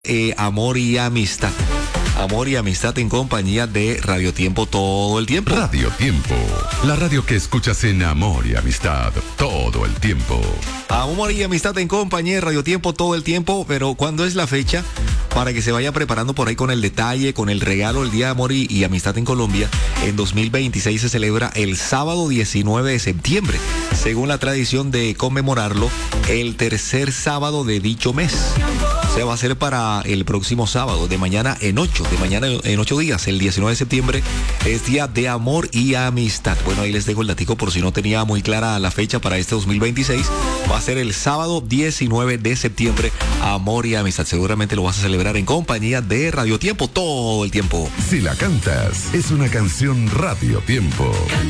Amor y Amistad. Amor y amistad en compañía de Radio Tiempo todo el tiempo. Radio Tiempo, la radio que escuchas en amor y amistad todo el tiempo. Amor y amistad en compañía de Radio Tiempo todo el tiempo, pero ¿cuándo es la fecha? Para que se vaya preparando por ahí con el detalle, con el regalo, el Día de Amor y Amistad en Colombia. En 2026 se celebra el sábado 19 de septiembre, según la tradición de conmemorarlo, el tercer sábado de dicho mes. Se va a hacer para el próximo sábado, de mañana en 8 días, el 19 de septiembre, es Día de Amor y Amistad. Bueno, ahí les dejo el datico por si no tenía muy clara la fecha para este 2026. Va a ser el sábado 19 de septiembre, Amor y Amistad. Seguramente lo vas a celebrar en compañía de Radio Tiempo todo el tiempo. Si la cantas, es una canción Radio Tiempo.